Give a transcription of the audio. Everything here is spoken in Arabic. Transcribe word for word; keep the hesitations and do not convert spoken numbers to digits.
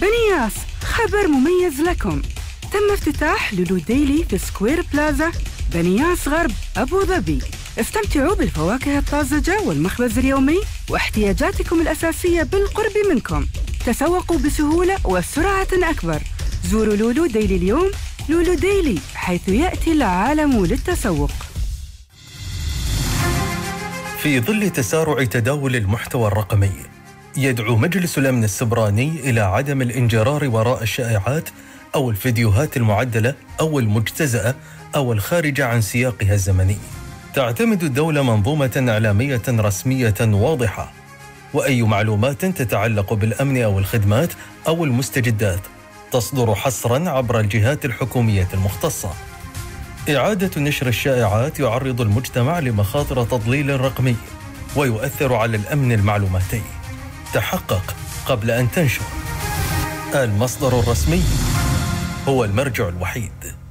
بنياس، خبر مميز لكم. تم افتتاح لولو ديلي في سكوير بلازا بنياس غرب أبو ظبي. استمتعوا بالفواكه الطازجة والمخبز اليومي واحتياجاتكم الأساسية بالقرب منكم. تسوقوا بسهولة وسرعة أكبر. زوروا لولو ديلي اليوم. لولو ديلي، حيث يأتي العالم للتسوق. في ظل تسارع تداول المحتوى الرقمي، يدعو مجلس الأمن السبراني إلى عدم الانجرار وراء الشائعات أو الفيديوهات المعدلة أو المجتزأة أو الخارجة عن سياقها الزمني. تعتمد الدولة منظومة إعلامية رسمية واضحة، وأي معلومات تتعلق بالأمن أو الخدمات أو المستجدات تصدر حصراً عبر الجهات الحكومية المختصة. إعادة نشر الشائعات يعرض المجتمع لمخاطر تضليل رقمي ويؤثر على الأمن المعلوماتي. تحقق قبل أن تنشر. المصدر الرسمي هو المرجع الوحيد.